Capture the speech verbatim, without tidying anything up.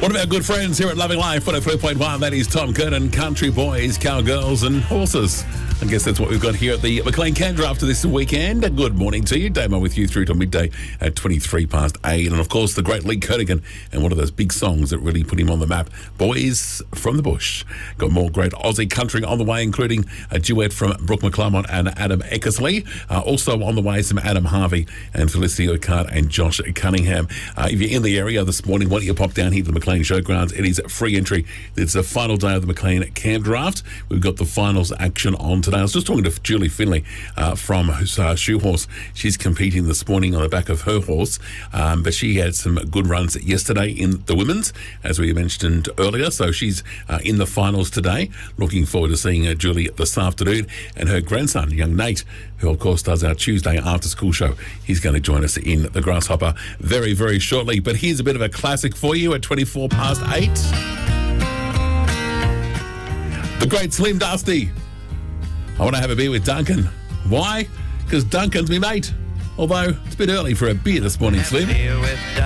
One of our good friends here at Loving Life, one oh three point one, that is Tom Curtin, Country Boys, Cowgirls and Horses. I guess that's what we've got here at the McLean Can Draft this weekend. Good morning to you. Damo with you through to midday at twenty-three past eight. And, of course, the great Lee Kernigan and one of those big songs that really put him on the map, Boys from the Bush. Got more great Aussie country on the way, including a duet from Brooke McClelmont and Adam Eckersley. Uh, also on the way, some Adam Harvey and Felicity O'Cart and Josh Cunningham. Uh, if you're in the area this morning, why don't you pop down here to the McLean Showgrounds? It is free entry. It's the final day of the McLean Camp Draft. We've got the finals action on today. I was just talking to Julie Finley uh, from uh, Shoe Horse. She's competing this morning on the back of her horse, um, but she had some good runs yesterday in the women's, as we mentioned earlier. So she's uh, in the finals today. Looking forward to seeing uh, Julie this afternoon, and her grandson, young Nate, who of course does our Tuesday after school show. He's going to join us in the Grasshopper very, very shortly. But here's a bit of a classic for you at twenty-four past eight. The great Slim Dusty. I want to have a beer with Duncan. Why? Because Duncan's my mate. Although it's a bit early for a beer this morning, Slim.